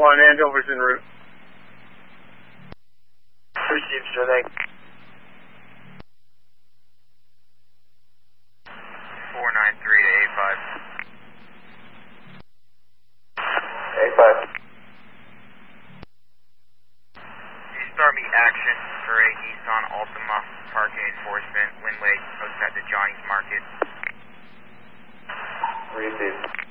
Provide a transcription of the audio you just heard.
1, Andover's en route. Received, sir, thank you. 493 to A5. A5. You start me action for a Nissan Altima parking enforcement, Linway, outside the Johnny's Market. Received.